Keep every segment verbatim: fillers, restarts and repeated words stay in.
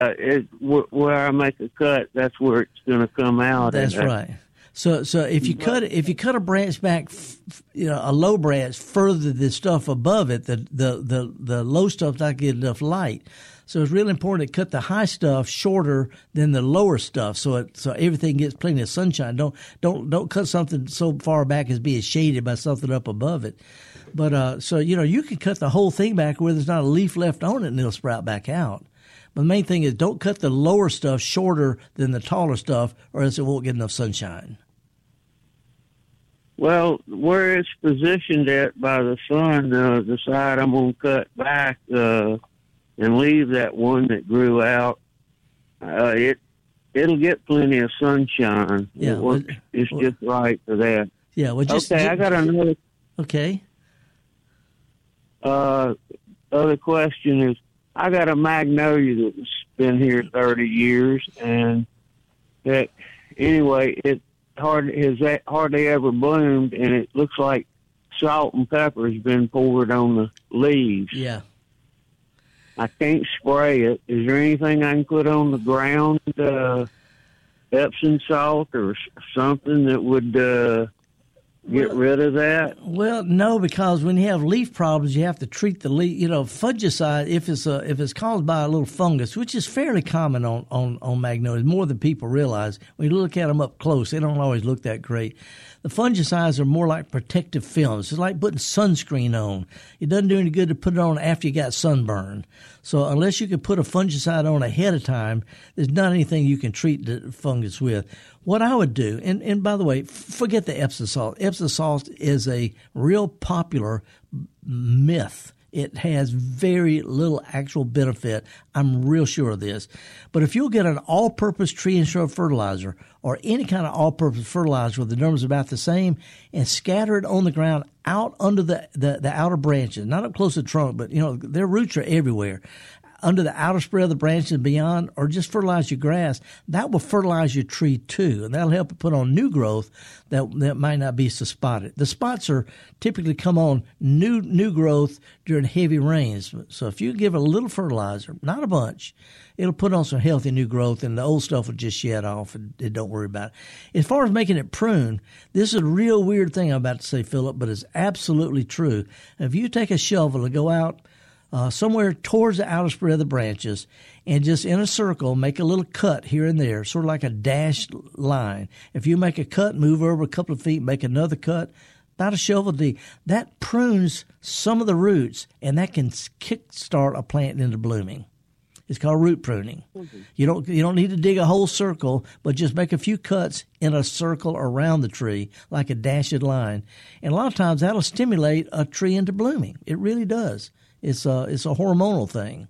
it, wh- where I make a cut, that's where it's going to come out. That's and, uh, right. So, so if you cut if you cut a branch back, f- you know, a low branch further the stuff above it, the the the, the low stuff's not getting enough light. So it's really important to cut the high stuff shorter than the lower stuff, so it so everything gets plenty of sunshine. Don't don't don't cut something so far back as being shaded by something up above it. But uh, so you know, you can cut the whole thing back where there's not a leaf left on it, and it'll sprout back out. But the main thing is don't cut the lower stuff shorter than the taller stuff, or else it won't get enough sunshine. Well, where it's positioned at by the sun, uh, the side I'm going to cut back uh, and leave that one that grew out, uh, it, it'll get plenty of sunshine. Yeah, it works, well, it's well, just right for that. Yeah, well, just... Okay, just, I got another... Okay. Uh, other question is, I got a magnolia that's been here thirty years, and that anyway, it hard has hardly ever bloomed, and it looks like salt and pepper has been poured on the leaves. Yeah. I can't spray it. Is there anything I can put on the ground, uh, Epsom salt or something that would uh, get well, rid of that? Well, no, because when you have leaf problems, you have to treat the leaf. You know, fungicide, if it's a, if it's caused by a little fungus, which is fairly common on, on, on magnolias, more than people realize. When you look at them up close, they don't always look that great. The fungicides are more like protective films. It's like putting sunscreen on. It doesn't do any good to put it on after you got sunburn. So unless you can put a fungicide on ahead of time, there's not anything you can treat the fungus with. What I would do, and, and by the way, forget the Epsom salt. Epsom salt is a real popular myth. It has very little actual benefit. I'm real sure of this. But if you'll get an all-purpose tree and shrub fertilizer or any kind of all-purpose fertilizer where the numbers are about the same and scatter it on the ground out under the, the, the outer branches, not up close to the trunk, but, you know, their roots are everywhere, under the outer spread of the branches and beyond, or just fertilize your grass, that will fertilize your tree too, and that'll help it put on new growth that that might not be so spotted. The spots are typically come on new new growth during heavy rains. So if you give it a little fertilizer, not a bunch, it'll put on some healthy new growth, and the old stuff will just shed off, and, and don't worry about it. As far as making it prune, this is a real weird thing I'm about to say, Philip, but it's absolutely true. If you take a shovel and go out Uh, somewhere towards the outer spread of the branches, and just in a circle, make a little cut here and there, sort of like a dashed line. If you make a cut, move over a couple of feet, make another cut, about a shovel deep, that prunes some of the roots, and that can kickstart a plant into blooming. It's called root pruning. Mm-hmm. You don't you don't need to dig a whole circle, but just make a few cuts in a circle around the tree, like a dashed line. And a lot of times that'll stimulate a tree into blooming. It really does. It's a, it's a hormonal thing.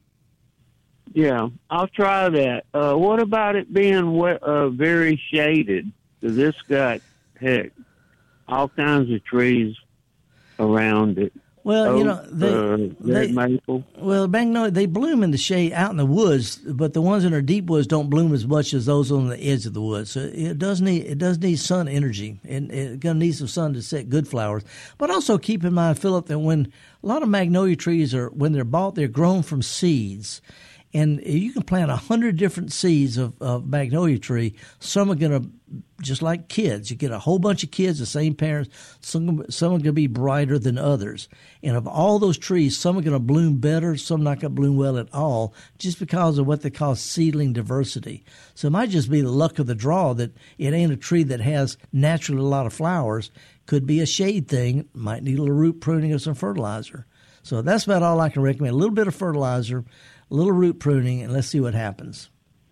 Yeah, I'll try that. Uh, what about it being wet, uh, very shaded? Because it's got, heck, all kinds of trees around it. Well, Oak, you know, they, uh, red they maple. Well, magnolia, they bloom in the shade out in the woods, but the ones in our deep woods don't bloom as much as those on the edge of the woods. So it does need it does need sun energy, and it's gonna need some sun to set good flowers. But also keep in mind, Philip, that when a lot of magnolia trees are when they're bought, they're grown from seeds. And you can plant a hundred different seeds of, of magnolia tree. Some are going to, just like kids, you get a whole bunch of kids, the same parents. Some, some are going to be brighter than others. And of all those trees, some are going to bloom better, some not going to bloom well at all, just because of what they call seedling diversity. So it might just be the luck of the draw that it ain't a tree that has naturally a lot of flowers. Could be a shade thing, might need a little root pruning or some fertilizer. So that's about all I can recommend. A little bit of fertilizer, a little root pruning, and let's see what happens.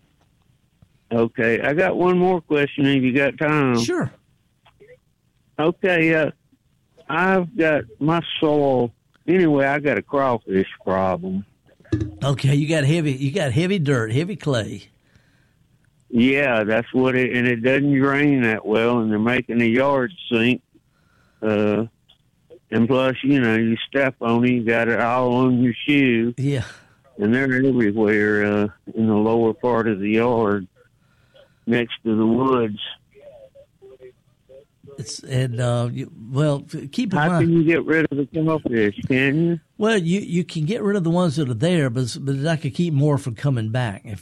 Okay, I got one more question if you got time. Sure. Okay, uh, I've got my soil. Anyway, I got a crawfish problem. Okay, you got heavy. You got heavy dirt, heavy clay. Yeah, that's what it. And it doesn't drain that well, and they're making the yard sink. Uh, and plus, you know, you step on it, you got it all on your shoe. Yeah. And they're everywhere uh, in the lower part of the yard, next to the woods. It's and uh, you, well, keep in How mind. can you get rid of the crawfish? Can you? Well, you, you can get rid of the ones that are there, but but I could keep more from coming back. If